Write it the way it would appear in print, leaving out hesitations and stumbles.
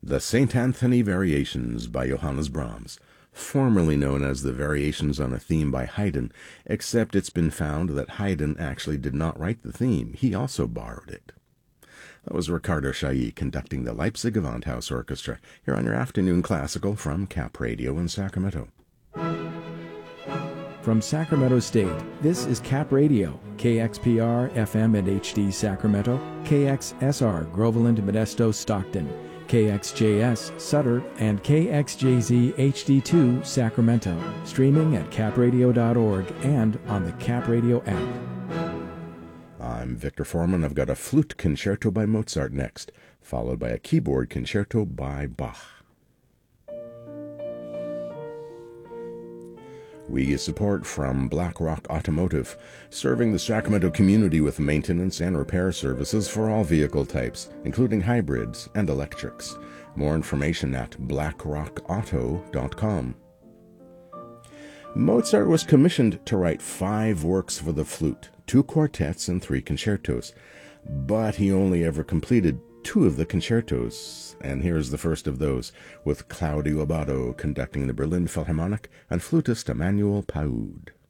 The St. Anthony Variations by Johannes Brahms, formerly known as the Variations on a Theme by Haydn, except it's been found that Haydn actually did not write the theme. He also borrowed it. That was Ricardo Chailly conducting the Leipzig Gewandhaus Orchestra here on your afternoon classical from Cap Radio in Sacramento. From Sacramento State, this is Cap Radio, KXPR FM and HD Sacramento, KXSR Groveland Modesto Stockton, KXJS Sutter, and KXJZ HD2 Sacramento, streaming at capradio.org and on the Cap Radio app. I'm Victor Foreman. I've got a flute concerto by Mozart next, followed by a keyboard concerto by Bach. We get support from BlackRock Automotive, serving the Sacramento community with maintenance and repair services for all vehicle types, including hybrids and electrics. More information at blackrockauto.com. Mozart was commissioned to write 5 works for the flute, 2 quartets and 3 concertos, but he only ever completed 2 of the concertos, and here's the first of those, with Claudio Abbado conducting the Berlin Philharmonic and flutist Emmanuel Paoud.